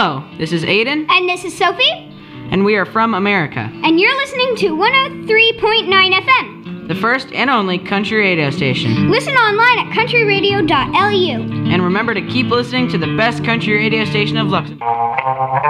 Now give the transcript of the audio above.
Hello, this is Aiden, And this is Sophie, and we are from America, and you're listening to 103.9 FM. the first and only country radio station. Listen online at countryradio.lu. And remember to keep listening to the best country radio station of Luxembourg.